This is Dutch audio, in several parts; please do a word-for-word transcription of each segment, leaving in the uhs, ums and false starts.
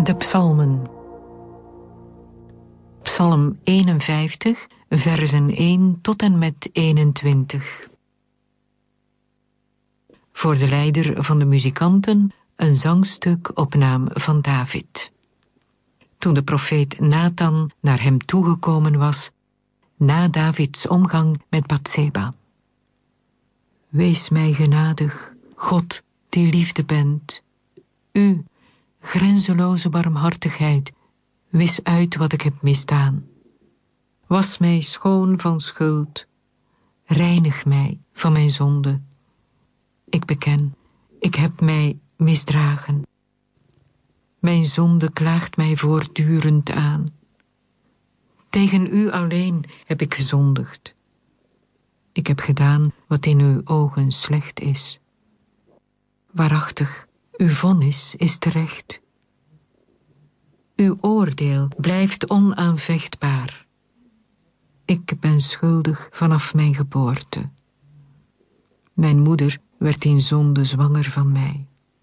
De psalmen. Psalm eenenvijftig, versen één tot en met eenentwintig. Voor de leider van de muzikanten een zangstuk op naam van David. Toen de profeet Nathan naar hem toegekomen was, na Davids omgang met Batseba. Wees mij genadig, God die liefde bent. U, grenzeloze barmhartigheid, wis uit wat ik heb misdaan. Was mij schoon van schuld, reinig mij van mijn zonde. Ik beken, ik heb mij misdragen. Mijn zonde klaagt mij voortdurend aan. Tegen u alleen heb ik gezondigd. Ik heb gedaan wat in uw ogen slecht is. Waarachtig, uw vonnis is terecht. Uw oordeel blijft onaanvechtbaar. Ik ben schuldig vanaf mijn geboorte. Mijn moeder werd in zonde zwanger van mij.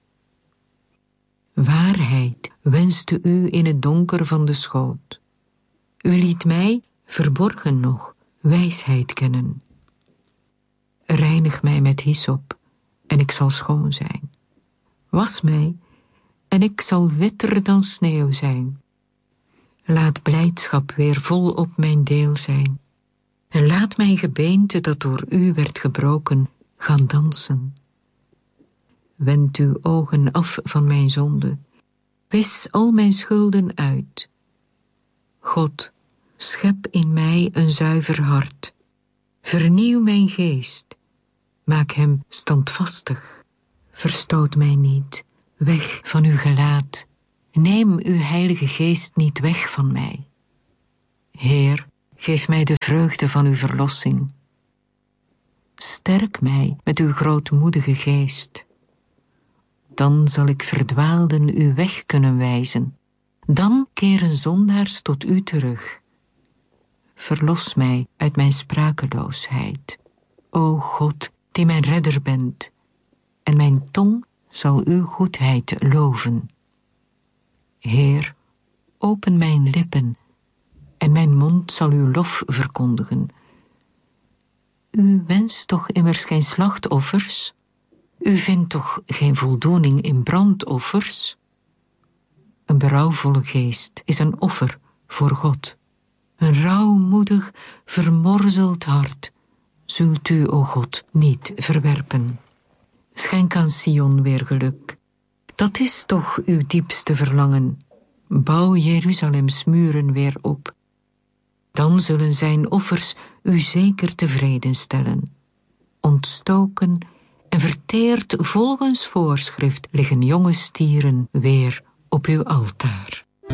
Waarheid wenste u in het donker van de schoot. U liet mij, verborgen nog, wijsheid kennen. Reinig mij met hyssop, en ik zal schoon zijn. Was mij, en ik zal witter dan sneeuw zijn. Laat blijdschap weer vol op mijn deel zijn. En laat mijn gebeente dat door u werd gebroken, gaan dansen. Wend uw ogen af van mijn zonde. Wis al mijn schulden uit. God, schep in mij een zuiver hart. Vernieuw mijn geest. Maak hem standvastig. Verstoot mij niet, weg van uw gelaat. Neem uw heilige geest niet weg van mij. Heer, geef mij de vreugde van uw verlossing. Sterk mij met uw grootmoedige geest. Dan zal ik verdwaalden uw weg kunnen wijzen. Dan keren zondaars tot u terug. Verlos mij uit mijn sprakeloosheid. O God, die mijn redder bent. En mijn tong zal uw goedheid loven. Heer, open mijn lippen, en mijn mond zal uw lof verkondigen. U wenst toch immers geen slachtoffers? U vindt toch geen voldoening in brandoffers? Een berouwvolle geest is een offer voor God. Een rouwmoedig, vermorzeld hart zult u, o God, niet verwerpen. Schenk aan Sion weer geluk. Dat is toch uw diepste verlangen. Bouw Jeruzalems muren weer op. Dan zullen zijn offers u zeker tevreden stellen. Ontstoken en verteerd volgens voorschrift liggen jonge stieren weer op uw altaar.